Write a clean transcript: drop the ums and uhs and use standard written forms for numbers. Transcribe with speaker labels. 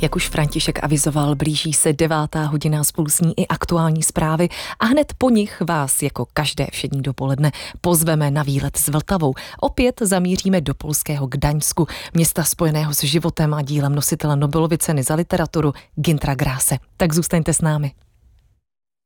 Speaker 1: Jak už František avizoval, blíží se 9:00 spolu s ní i aktuální zprávy a hned po nich vás jako každé všední dopoledne pozveme na výlet s Vltavou. Opět zamíříme do polského Gdaňsku, města spojeného s životem a dílem nositele Nobelovy ceny za literaturu Günthera Grasse. Tak zůstaňte s námi.